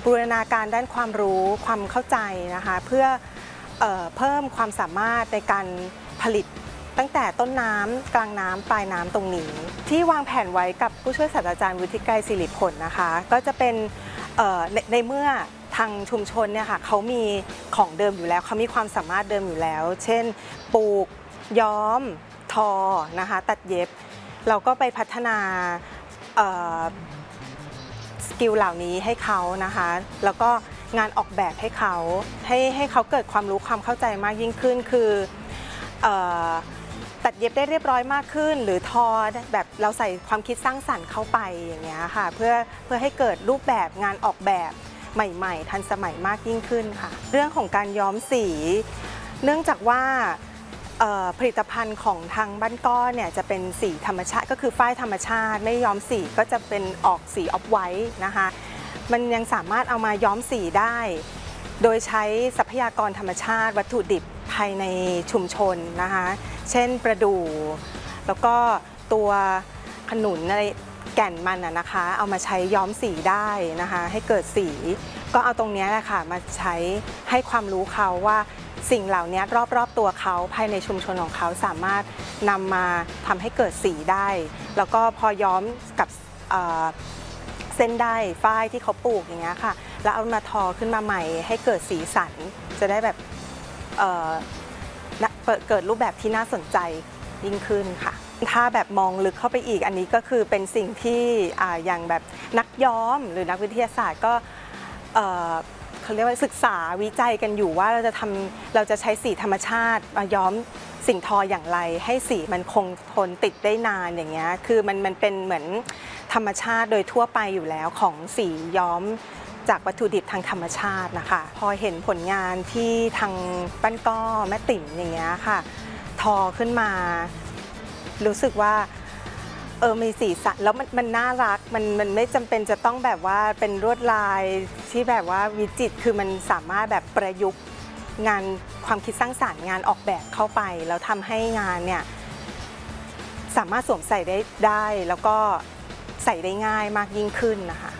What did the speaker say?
บูรณาการด้านความรู้ความเข้าใจนะคะเพื่อเพิ่มความสามารถในการผลิตตั้งแต่ต้นน้ำกลางน้ำปลายน้ำตรงนี้ที่วางแผนไว้กับผู้ช่วยศาสตราจารย์วุฒิไกรศิริผลนะคะก็จะเป็นในเมื่อทางชุมชนเนี่ยค่ะเขามีของเดิมอยู่แล้วเขามีความสามารถเดิมอยู่แล้ว เช่นปลูกย้อมทอนะคะตัดเย็บเราก็ไปพัฒนาสกิลเหล่านี้ให้เขานะคะแล้วก็งานออกแบบให้เขาให้เขาเกิดความรู้ความเข้าใจมากยิ่งขึ้นคือตัดเย็บได้เรียบร้อยมากขึ้นหรือทอแบบเราใส่ความคิดสร้างสรรค์เข้าไปอย่างเงี้ยค่ะเพื่อให้เกิดรูปแบบงานออกแบบใหม่ๆทันสมัยมากยิ่งขึ้นค่ะเรื่องของการย้อมสีเนื่องจากว่าผลิตภัณฑ์ของทางบ้านก้อนเนี่ยจะเป็นสีธรรมชาติก็คือฝ้ายธรรมชาติไม่ย้อมสีก็จะเป็นออกสีออฟไวท์นะคะมันยังสามารถเอามาย้อมสีได้โดยใช้ทรัพยากรธรรมชาติวัตถุดิบภายในชุมชนนะคะเช่นประดู่แล้วก็ตัวขนุนอะไรแก่นมันนะคะเอามาใช้ย้อมสีได้นะคะให้เกิดสีก็เอาตรงนี้แหละค่ะมาใช้ให้ความรู้เขาว่าสิ่งเหล่านี้รอบๆตัวเขาภายในชุมชนของเขาสามารถนำมาทำให้เกิดสีได้แล้วก็พอย้อมกับเส้นได้ฝ้ายที่เขาปลูกอย่างเงี้ยค่ะแล้วเอามาทอขึ้นมาใหม่ให้เกิดสีสันจะได้แบบเกิดรูปแบบที่น่าสนใจยิ่งขึ้นค่ะถ้าแบบมองลึกเข้าไปอีกอันนี้ก็คือเป็นสิ่งที่อย่างแบบนักย้อมหรือนักวิทยาศาสตร์ก็เขาเรียกว่าศึกษาวิจัยกันอยู่ว่าเราจะใช้สีธรรมชาติมาย้อมสิ่งทออย่างไรให้สีมันคงทนติดได้นานอย่างเงี้ยคือมันเป็นเหมือนธรรมชาติโดยทั่วไปอยู่แล้วของสีย้อมจากวัตถุดิบทางธรรมชาตินะคะพอเห็นผลงานที่ทางบ้านก้อแม่ติ๋มอย่างเงี้ยค่ะทอขึ้นมารู้สึกว่ามีสีสันแล้วมันน่ารักมันไม่จำเป็นจะต้องแบบว่าเป็นลวดลายที่แบบว่าวิจิตรคือมันสามารถแบบประยุกต์งานความคิดสร้างสรรค์งานออกแบบเข้าไปแล้วทำให้งานเนี่ยสามารถสวมใส่ได้แล้วก็ใส่ได้ง่ายมากยิ่งขึ้นนะคะ